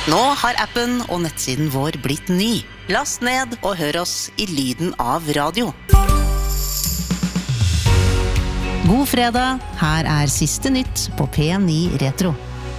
Nå har appen og nettsiden vår blitt ny. Last ned og hør oss i lyden av radio. God fredag, her er siste nytt på P9 Retro.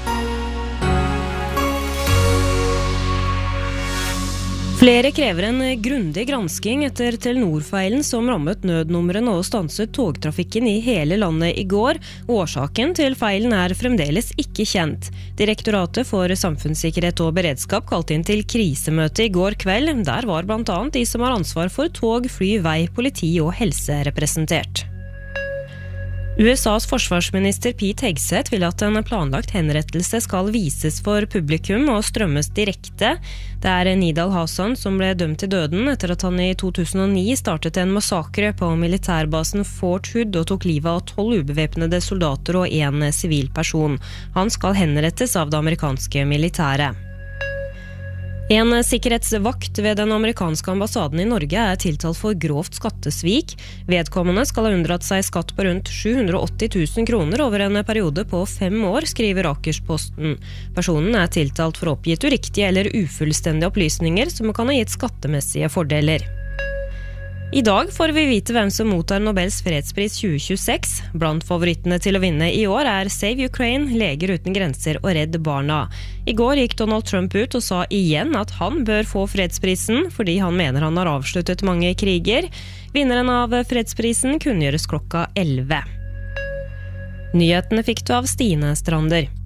Flere krever en grundig gransking etter Telenor-feilen som rammet nødnumrene og stanset togtrafikken i hele landet i går. Årsaken til feilen er fremdeles ikke kjent. Direktoratet for samfunnssikkerhet og beredskap kalte inn til krisemøte i går kveld. Der var blant annet de som har ansvar for tog, fly, vei, politi og helse representert. USAs forsvarsminister Pete Hegseth vil at en planlagt henrettelse skal vises for publikum og strømmes direkte. Det er Nidal Hasan som ble dømt til døden etter at han i 2009 startet en massakre på militærbasen Fort Hood og tok livet av 12 ubevæpnede soldater og en sivil person. Han skal henrettes av det amerikanske militæret. En sikkerhetsvakt ved den amerikanske ambassaden i Norge er tiltalt for grovt skattesvik. Vedkommende skal ha unndratt seg skatt på rundt 780 000 kroner over en periode på 5 år, skriver Akersposten. Personen er tiltalt for oppgitt uriktige eller ufullstendige opplysninger som kan ha gitt skattemessige fordeler. I dag får vi vite hvem som mottar Nobels fredspris 2026. Blant favorittene til å vinne i år er Save Ukraine, Leger uten grenser og Redd Barna. I går gikk Donald Trump ut og sa igjen at han bør få fredsprisen, fordi han mener han har avsluttet mange kriger. Vinneren av fredsprisen kunngjøres klokka 11. Nyhetene fikk du av Stine Strander.